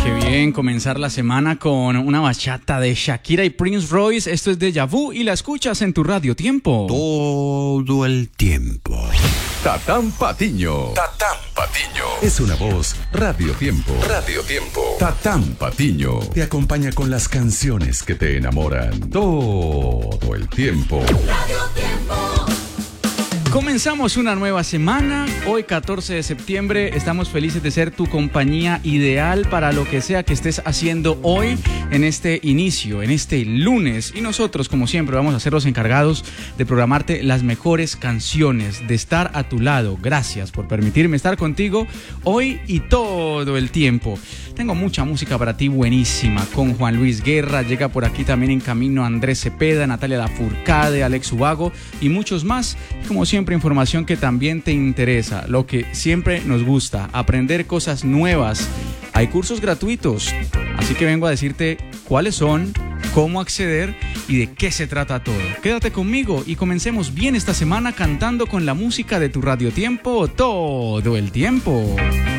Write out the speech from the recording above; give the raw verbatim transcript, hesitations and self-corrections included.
Qué bien comenzar la semana con una bachata de Shakira y Prince Royce. Esto es Deja Vu y la escuchas en tu Radio Tiempo. Todo el tiempo. Tatán Patiño. Tatán Patiño. Es una voz Radio Tiempo. Radio Tiempo. Tatán Patiño te acompaña con las canciones que te enamoran todo el tiempo. Radio Tiempo. Comenzamos una nueva semana, hoy catorce de septiembre, estamos felices de ser tu compañía ideal para lo que sea que estés haciendo hoy en este inicio, en este lunes, y nosotros como siempre vamos a ser los encargados de programarte las mejores canciones, de estar a tu lado. Gracias por permitirme estar contigo hoy y todo el tiempo. Tengo mucha música para ti buenísima, con Juan Luis Guerra, llega por aquí también en camino Andrés Cepeda, Natalia Lafourcade, Alex Ubago y muchos más. Como siempre, información que también te interesa, lo que siempre nos gusta, aprender cosas nuevas. Hay cursos gratuitos, así que vengo a decirte cuáles son, cómo acceder y de qué se trata todo. Quédate conmigo y comencemos bien esta semana cantando con la música de tu Radio Tiempo todo el tiempo.